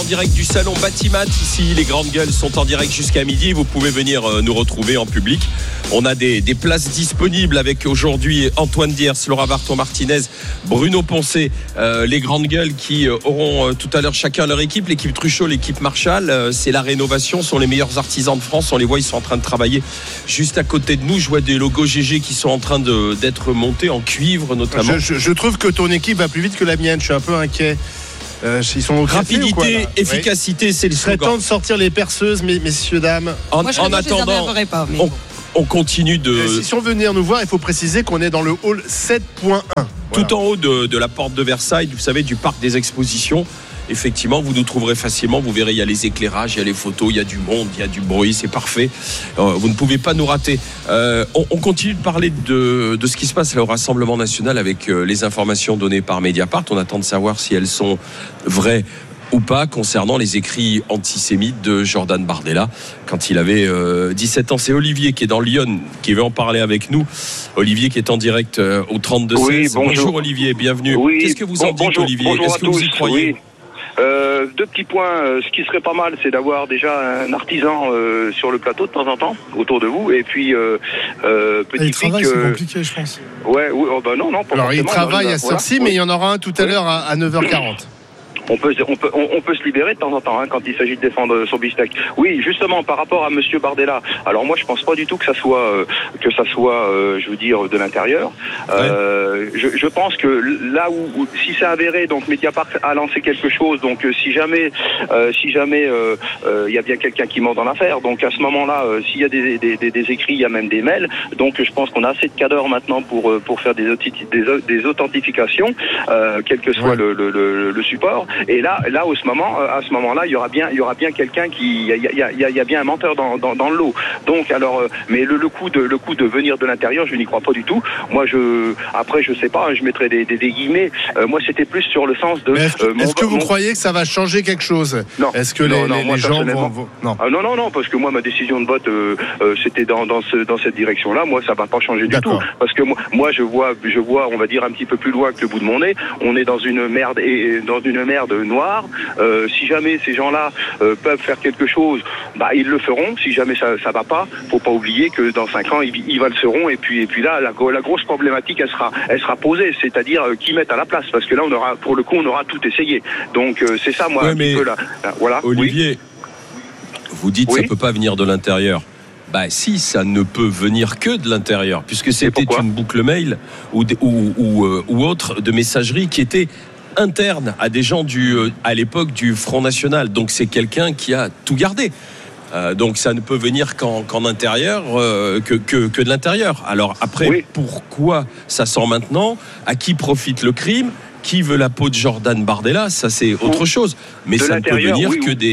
direct du salon Batimat. Ici, les grandes gueules sont en direct jusqu'à midi. Vous pouvez venir nous retrouver en public. On a des places disponibles avec aujourd'hui Antoine Diers, Laura Barton-Martinez, Bruno Poncet, les grandes gueules qui auront tout à l'heure chacun leur équipe. L'équipe Truchot, l'équipe Marshall, c'est la rénovation, sont les meilleurs artisans de France. On les voit, ils sont en train de travailler juste à côté de nous. Je vois des logos GG qui sont en train d'être montés en cuivre notamment. Je trouve que ton équipe va plus vite que la mienne. Je suis un peu inquiet. Ils sont rapidité, quoi, efficacité, oui. C'est le slogan. Il serait temps de sortir les perceuses, messieurs, dames. En attendant, on continue de... Si on veut venir nous voir, il faut préciser qu'on est dans le hall 7.1. Voilà. Tout en haut de la porte de Versailles, vous savez, du parc des expositions. Effectivement, vous nous trouverez facilement. Vous verrez, il y a les éclairages, il y a les photos, il y a du monde, il y a du bruit, c'est parfait. Vous ne pouvez pas nous rater. On continue de parler de ce qui se passe là au Rassemblement National avec les informations données par Mediapart. On attend de savoir si elles sont vraies ou pas concernant les écrits antisémites de Jordan Bardella quand il avait 17 ans. C'est Olivier qui est dans Lyon qui veut en parler avec nous. Olivier qui est en direct au 32-16. Oui, bonjour Olivier, bienvenue. Oui, qu'est-ce que vous en dites Olivier? Est-ce que vous y croyez? Deux petits points. Ce qui serait pas mal, c'est d'avoir déjà un artisan sur le plateau de temps en temps autour de vous. Et puis petit travail, c'est compliqué, je pense. Ouais, oh bah non, pas alors il travaille à cette heure-ci, mais il y en aura un tout à l'heure à 9h40. On peut se libérer de temps en temps quand il s'agit de défendre son bistec. Oui, justement par rapport à Monsieur Bardella. Alors moi je pense pas du tout que ça soit je veux dire de l'intérieur. Je pense que là où si c'est avéré, donc Mediapart a lancé quelque chose. Donc si jamais il y a bien quelqu'un qui ment dans l'affaire. Donc à ce moment-là, s'il y a des écrits, il y a même des mails. Donc je pense qu'on a assez de cadres maintenant pour faire des authentifications, quel que soit le support. Et là, à ce moment-là, il y aura bien quelqu'un il y a bien un menteur dans le lot. Donc, alors, mais le coup de venir de l'intérieur, je n'y crois pas du tout. Moi, après, je sais pas, je mettrais des guillemets. Moi, c'était plus sur le sens de. Est-ce que vous croyez que ça va changer quelque chose? Non. Est-ce que les gens vont non. Non, parce que moi, ma décision de vote, c'était dans cette direction-là. Moi, ça va pas changer du tout. Parce que moi, je vois, on va dire un petit peu plus loin que le bout de mon nez. On est dans une merde noire. Si jamais ces gens-là peuvent faire quelque chose, ils le feront. Si jamais ça va pas, faut pas oublier que dans 5 ans, ils le feront. Et puis là, la grosse problématique, elle sera posée, c'est-à-dire qui mettent à la place, parce que là, on aura tout essayé. Donc c'est ça, moi, un petit peu là. Voilà. Olivier, vous dites ça peut pas venir de l'intérieur. Si, ça ne peut venir que de l'intérieur, puisque c'était une boucle mail ou autre de messagerie qui était interne à des gens à l'époque du Front National. Donc c'est quelqu'un qui a tout gardé. Donc ça ne peut venir qu'en intérieur, que de l'intérieur. Alors après, pourquoi ça sort maintenant? À qui profite le crime? Qui veut la peau de Jordan Bardella? Ça c'est autre chose. Mais ça ne peut venir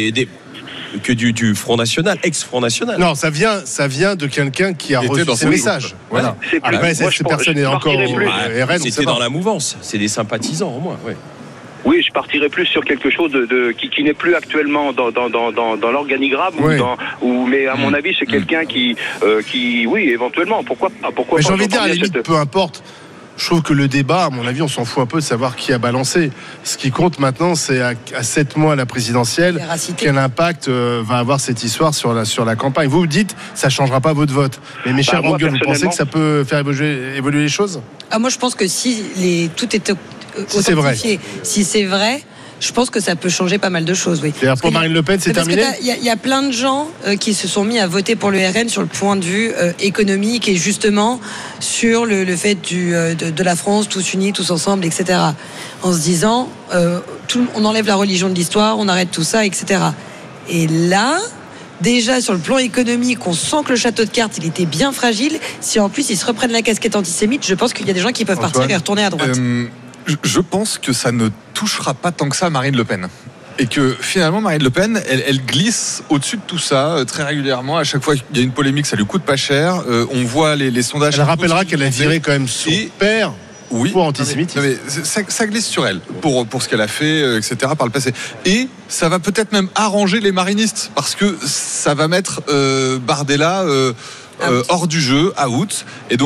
que du Front National, ex-Front National. Non, ça vient de quelqu'un qui a reçu ces messages. Voilà. Après, cette personne est encore RN. C'était dans la mouvance. C'est des sympathisants au moins. Oui, je partirais plus sur quelque chose qui n'est plus actuellement dans l'organigramme mais à mon avis c'est quelqu'un qui oui, éventuellement, pourquoi mais j'ai envie de dire à la limite, peu importe. Je trouve que le débat, à mon avis, on s'en fout un peu de savoir qui a balancé. Ce qui compte maintenant, c'est à 7 mois à la présidentielle, quel impact va avoir cette histoire sur la campagne. Vous dites, ça ne changera pas votre vote. Mais mes chers grands gueules, vous pensez que ça peut faire évoluer les choses? Moi, je pense que si tout est authentifié, si c'est vrai, je pense que ça peut changer pas mal de choses. Oui. C'est-à-dire pour Marine Le Pen, c'est terminé? Il y a plein de gens qui se sont mis à voter pour le RN sur le point de vue économique et justement sur le fait de la France, tous unis, tous ensemble, etc. En se disant, on enlève la religion de l'histoire, on arrête tout ça, etc. Et là, déjà sur le plan économique, on sent que le château de cartes, il était bien fragile. Si en plus ils se reprennent la casquette antisémite, je pense qu'il y a des gens qui peuvent partir et retourner à droite. Je pense que ça ne touchera pas tant que ça Marine Le Pen. Et que finalement Marine Le Pen, elle glisse au-dessus de tout ça très régulièrement. À chaque fois qu'il y a une polémique, ça lui coûte pas cher. On voit les sondages. Elle rappellera qu'elle a viré quand même son père pour antisémitisme. Mais ça glisse sur elle pour ce qu'elle a fait, etc. par le passé. Et ça va peut-être même arranger les marinistes parce que ça va mettre Bardella hors du jeu, out. Et donc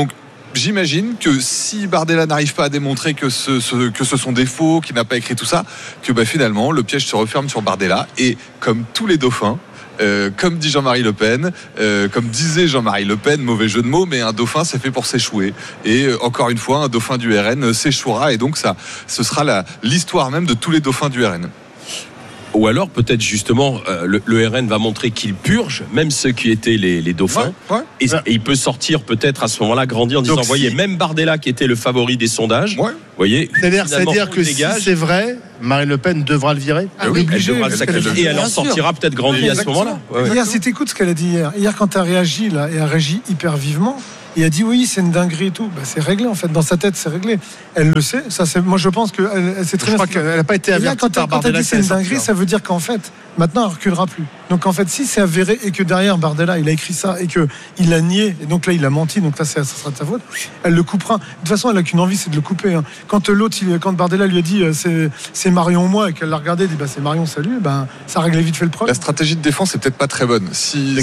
j'imagine que si Bardella n'arrive pas à démontrer que ce sont des faux, qu'il n'a pas écrit tout ça, que finalement le piège se referme sur Bardella. Et comme tous les dauphins, comme dit Jean-Marie Le Pen, comme disait Jean-Marie Le Pen, mauvais jeu de mots, mais un dauphin c'est fait pour s'échouer. Et encore une fois, un dauphin du RN s'échouera, et donc ce sera l'histoire même de tous les dauphins du RN. Ou alors peut-être justement le RN va montrer qu'il purge même ceux qui étaient les dauphins, et il peut sortir peut-être à ce moment-là grandir en disant donc, voyez, même Bardella qui était le favori des sondages, voyez, c'est-à-dire que si c'est vrai, Marine Le Pen devra le virer. Oui, elle devra le sacrifier et elle en sortira peut-être grandi à ce moment-là. Hier, si t'écoutes ce qu'elle a dit hier quand t'as réagi là, et a réagi hyper vivement. Il a dit oui, c'est une dinguerie et tout. C'est réglé en fait. Dans sa tête, c'est réglé. Elle le sait. Ça, moi, je pense que elle sait très bien. Je crois qu'elle n'a pas été avertie par Bardella. Quand elle dit c'est une dinguerie, ça veut dire qu'en fait, maintenant, elle reculera plus. Donc en fait, si c'est avéré et que derrière Bardella, il a écrit ça et que il a nié et donc là, il a menti. Donc là, ça sera de sa faute. Elle le coupera. De toute façon, elle a qu'une envie, c'est de le couper. Quand quand Bardella lui a dit c'est Marion moi et qu'elle l'a regardé, elle dit c'est Marion, salut. Ça réglait vite fait le problème. La stratégie de défense est peut-être pas très bonne.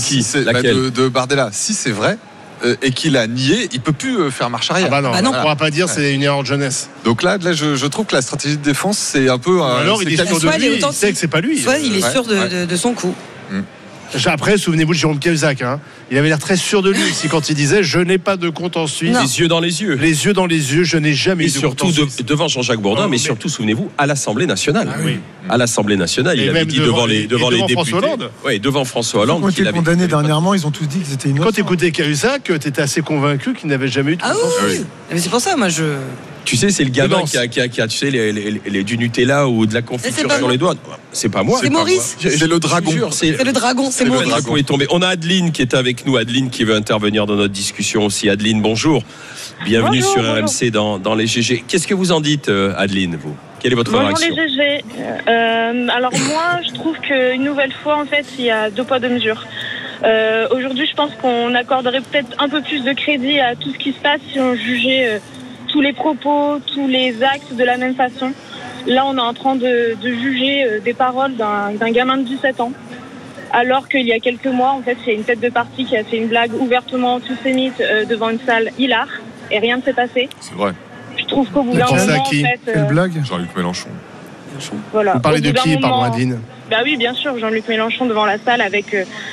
De Bardella. Si c'est vrai. Et qu'il a nié, il peut plus faire marche arrière. Non, on ne pourra pas dire c'est une erreur de jeunesse. Donc là je trouve que la stratégie de défense c'est un peu. Alors il est sûr de lui, il sait que c'est pas lui. Soit il est sûr de son coup. Après, souvenez-vous de Jérôme Cahuzac. Il avait l'air très sûr de lui ici quand il disait je n'ai pas de compte en Suisse. Les yeux dans les yeux. Les yeux dans les yeux, je n'ai jamais eu de compte en Suisse. Surtout devant Jean-Jacques Bourdin, mais surtout, souvenez-vous, à l'Assemblée nationale. À l'Assemblée nationale, il avait dit devant les députés. François Hollande. Oui, devant François Hollande. Quand il a été condamné dernièrement, ils ont tous dit qu'ils étaient innocents. Quand tu écoutais Cahuzac, tu étais assez convaincu qu'il n'avait jamais eu de compte en Suisse. Mais c'est pour ça, moi, Tu sais, c'est le gamin qui a tu sais, du Nutella ou de la confiture sur les doigts. C'est pas moi. C'est Maurice. C'est le dragon. C'est le dragon, c'est Maurice. Le dragon est tombé. On a Adeline qui est avec nous. Adeline qui veut intervenir dans notre discussion aussi. Adeline, bonjour. Bienvenue sur RMC dans les GG. Qu'est-ce que vous en dites, Adeline, vous ? Quelle est votre réaction ? Bonjour les GG. Alors moi, je trouve qu'une nouvelle fois, en fait, il y a deux poids, deux mesures. Aujourd'hui, je pense qu'on accorderait peut-être un peu plus de crédit à tout ce qui se passe si on jugeait tous les propos, tous les actes de la même façon. Là, on est en train de juger des paroles d'un gamin de 17 ans. Alors qu'il y a quelques mois, en fait, c'est une tête de parti qui a fait une blague ouvertement antisémite devant une salle hilar et rien ne s'est passé. C'est vrai. Je trouve qu'au bout d'un moment, en fait... Quelle blague ? Jean-Luc Mélenchon. Voilà. Vous parlez de qui, pardon, Adeline ? Oui, bien sûr, Jean-Luc Mélenchon devant la salle avec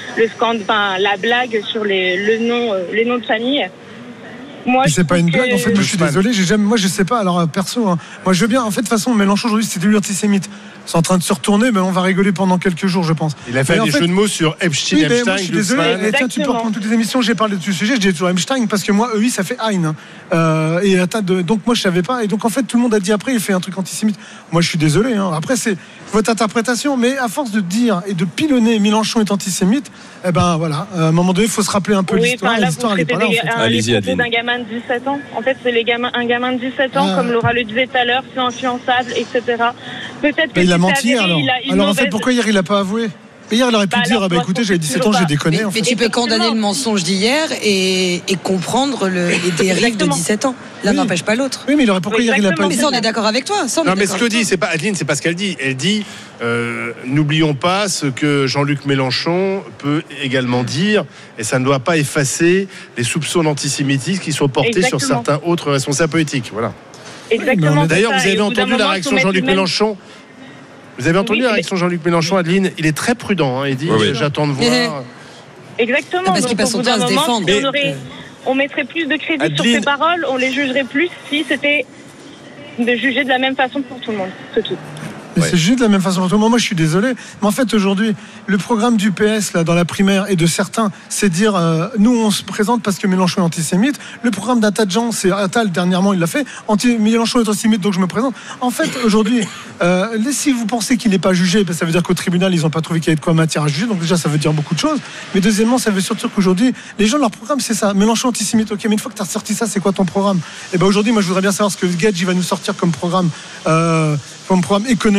la blague sur les noms de famille. Moi, c'est pas une blague, en fait, moi je suis désolé, moi je sais pas, alors perso, moi je veux bien, en fait, de toute façon, Mélenchon aujourd'hui c'était lui antisémite. C'est en train de se retourner, mais on va rigoler pendant quelques jours, je pense. Il a fait des jeux de mots sur Epstein, oui, moi, je suis désolé, et tiens, tu peux reprendre toutes les émissions, j'ai parlé de ce sujet, je dis toujours Epstein, parce que moi, EI, ça fait Hein. Donc moi je savais pas, et donc en fait tout le monde a dit après, il fait un truc antisémite. Moi je suis désolé, après c'est votre interprétation, mais à force de dire et de pilonner Mélenchon est antisémite, voilà, à un moment donné, il faut se rappeler un peu l'histoire, l'histoire elle est pas là, en fait. Allez-y, Adeline. D'un gamin de 17 ans. En fait, c'est un gamin de 17 ans, comme Laura le disait tout à l'heure, c'est influençable, etc. Peut-être que il a menti alors. Alors en fait, pourquoi hier il a pas avoué ? Hier, il aurait pu dire écoutez, j'avais 17 ans, j'ai déconné. Mais tu peux condamner le mensonge d'hier et comprendre les dérives de 17 ans. L'un n'empêche pas l'autre. Oui, mais pourquoi hier il a pas dit ? Mais ça, on est d'accord avec toi. Non, mais ce que dit, c'est pas Adeline, c'est pas ce qu'elle dit. Elle dit n'oublions pas ce que Jean-Luc Mélenchon peut également dire, et ça ne doit pas effacer les soupçons d'antisémitisme qui sont portés sur certains autres responsables politiques. Voilà. Exactement. D'ailleurs, vous avez entendu la réaction de Jean-Luc Mélenchon. Vous avez entendu la réaction de Jean-Luc Mélenchon, Adeline ? Il est très prudent. Il dit j'attends de voir. Exactement. Parce qu'il passe son temps à se défendre. On mettrait plus de crédit sur ses paroles, on les jugerait plus si c'était de juger de la même façon pour tout le monde. C'est tout. Mais c'est juste de la même façon pour tout le monde. Moi, je suis désolé. Mais en fait, aujourd'hui, le programme du PS, là, dans la primaire, et de certains, c'est dire nous, on se présente parce que Mélenchon est antisémite. Le programme d'un tas de gens, c'est Attal, dernièrement, il l'a fait. Mélenchon est antisémite, donc je me présente. En fait, aujourd'hui, si vous pensez qu'il n'est pas jugé, ça veut dire qu'au tribunal, ils n'ont pas trouvé qu'il y avait de quoi matière à juger. Donc, déjà, ça veut dire beaucoup de choses. Mais deuxièmement, ça veut surtout qu'aujourd'hui, les gens, leur programme, c'est ça. Mélenchon antisémite, ok, mais une fois que tu as ressorti ça, c'est quoi ton programme ? Et aujourd'hui, moi, je voudrais bien savoir ce que Gadji va nous sortir comme programme économique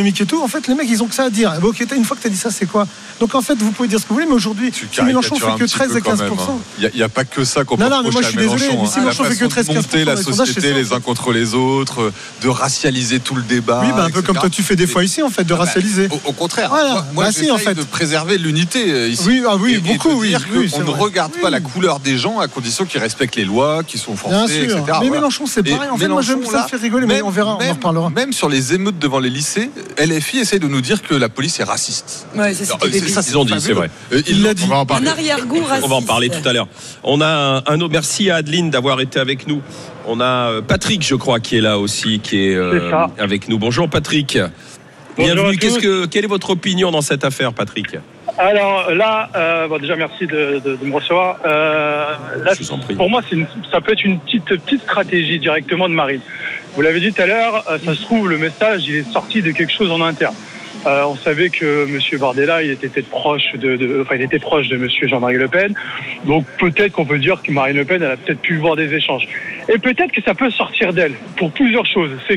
économique et tout. En fait, les mecs, ils ont que ça à dire. Ok, une fois que tu as dit ça, c'est quoi? Donc en fait, vous pouvez dire ce que vous voulez, mais aujourd'hui, si Mélenchon fait que 13 et 15%. Il n'y a pas que ça qu'on peut reprocher. Non, mais moi je suis désolé, mais si Mélenchon fait que 13 et 15%. Monter la société les uns contre les autres, de racialiser tout le débat. Oui, un peu comme toi tu fais des fois ici, en fait, de racialiser. Au contraire. Moi, j'essaie de préserver l'unité ici. Oui, beaucoup, oui. On ne regarde pas la couleur des gens à condition qu'ils respectent les lois, qu'ils sont français, etc. Mais Mélenchon, c'est pareil. En fait, moi, ça me fait rigoler, mais on verra, on en reparlera. Même sur les émeutes devant les lycées, LFI essaie de nous dire que la police est raciste. Ouais, c'est ça qu'ils ont dit, c'est vrai. Il l'a dit. Un arrière-goût raciste. On va en parler tout à l'heure. On a un autre. Merci à Adeline d'avoir été avec nous. On a Patrick, je crois, qui est là aussi, qui est avec nous. Bonjour Patrick. Bienvenue. Quelle est votre opinion dans cette affaire, Patrick? Alors là, déjà merci de me recevoir. Là, pour moi, ça peut être une petite stratégie directement de Marine. Vous l'avez dit tout à l'heure, ça se trouve le message il est sorti de quelque chose en interne. On savait que M. Bardella, il était proche il était proche de M. Jean-Marie Le Pen. Donc peut-être qu'on peut dire que Marine Le Pen, elle a peut-être pu voir des échanges. Et peut-être que ça peut sortir d'elle pour plusieurs choses. C'est